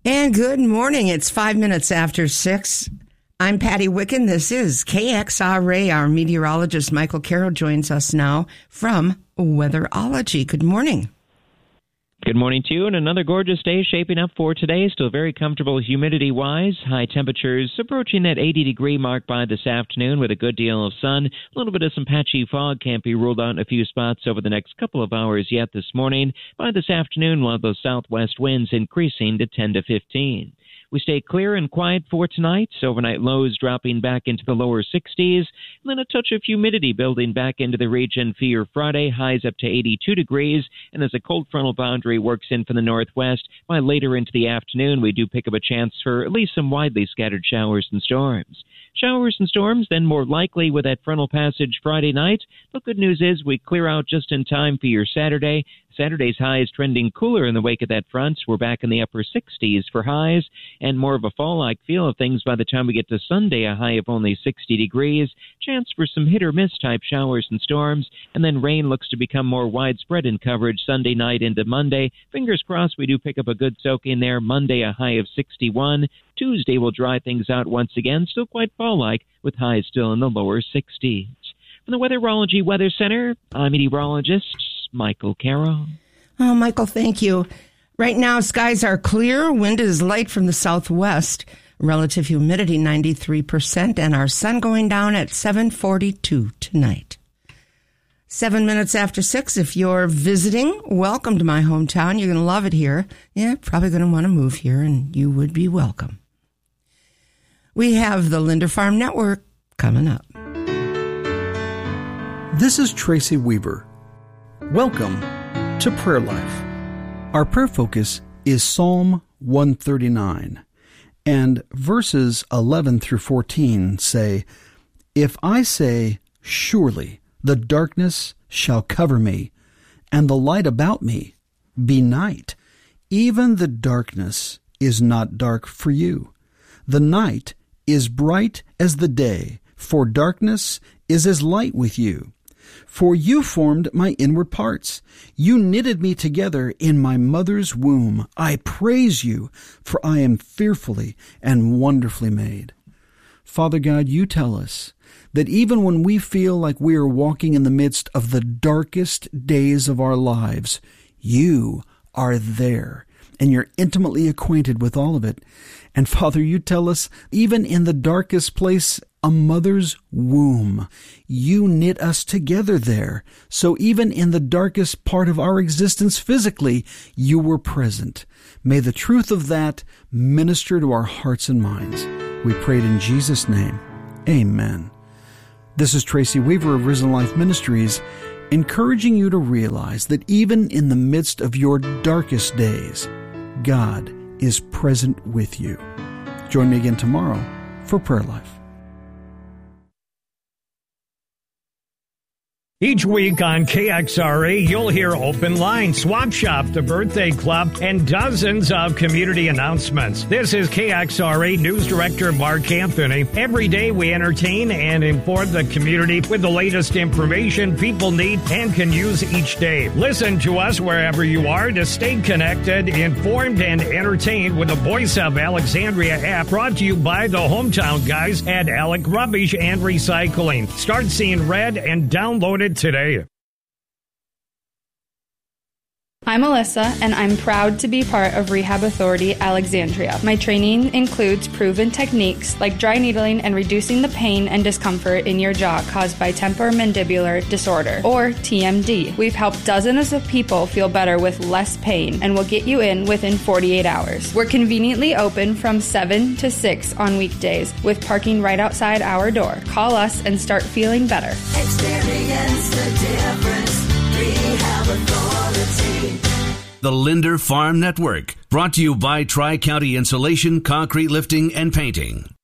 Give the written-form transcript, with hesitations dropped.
And good morning. It's 5 minutes after 6. I'm Patty Wicken. This is KXRA. Our meteorologist, Michael Carroll, joins us now from Weatherology. Good morning. Good morning to you, and another gorgeous day shaping up for today. Still very comfortable humidity-wise. High temperatures approaching that 80-degree mark by this afternoon with a good deal of sun. A little bit of some patchy fog can't be ruled out in a few spots over the next couple of hours yet this morning. By this afternoon, we'll have those southwest winds increasing to 10 to 15. We stay clear and quiet for tonight. Overnight lows dropping back into the lower 60s. And then a touch of humidity building back into the region for your Friday. Highs up to 82 degrees. And as a cold frontal boundary works in from the northwest, by later into the afternoon, we do pick up a chance for at least some widely scattered showers and storms. Showers and storms then more likely with that frontal passage Friday night. But good news is we clear out just in time for your Saturday. Saturday's high is trending cooler in the wake of that front. We're back in the upper 60s for highs and more of a fall-like feel of things by the time we get to Sunday, a high of only 60 degrees. Chance for some hit-or-miss type showers and storms, and then rain looks to become more widespread in coverage Sunday night into Monday. Fingers crossed we do pick up a good soak in there. Monday, a high of 61. Tuesday will dry things out once again, still quite fall-like, with highs still in the lower 60s. From the Weatherology Weather Center, I'm meteorologist Michael Carroll. Oh, Michael, thank you. Right now, skies are clear. Wind is light from the southwest. Relative humidity, 93%. And our sun going down at 7:42 tonight. 7 minutes after 6. If you're visiting, welcome to my hometown. You're going to love it here. Yeah, probably going to want to move here, and you would be welcome. We have the Linder Farm Network coming up. This is Tracy Weaver. Welcome to Prayer Life. Our prayer focus is Psalm 139, and verses 11 through 14 say, "If I say, surely the darkness shall cover me, and the light about me be night, even the darkness is not dark for you. The night is bright as the day, for darkness is as light with you. For you formed my inward parts. You knitted me together in my mother's womb. I praise you, for I am fearfully and wonderfully made." Father God, you tell us that even when we feel like we are walking in the midst of the darkest days of our lives, you are there, and you're intimately acquainted with all of it. And Father, you tell us, even in the darkest place, a mother's womb, you knit us together there. So even in the darkest part of our existence physically, you were present. May the truth of that minister to our hearts and minds. We prayed in Jesus' name. Amen. This is Tracy Weaver of Risen Life Ministries, encouraging you to realize that even in the midst of your darkest days, God is present with you. Join me again tomorrow for Prayer Life. Each week on KXRA, you'll hear Open Line, Swap Shop, the Birthday Club, and dozens of community announcements. This is KXRA News Director Mark Anthony. Every day we entertain and inform the community with the latest information people need and can use each day. Listen to us wherever you are to stay connected, informed, and entertained with the Voice of Alexandria app, brought to you by the hometown guys at Alec Rubbish and Recycling. Start seeing red and download it today. I'm Alyssa, and I'm proud to be part of Rehab Authority Alexandria. My training includes proven techniques like dry needling and reducing the pain and discomfort in your jaw caused by temporomandibular disorder, or TMD. We've helped dozens of people feel better with less pain, and we'll get you in within 48 hours. We're conveniently open from 7 to 6 on weekdays, with parking right outside our door. Call us and start feeling better. Experience the difference. Rehab Authority. The Linder Farm Network, brought to you by Tri-County Insulation, Concrete Lifting, and Painting.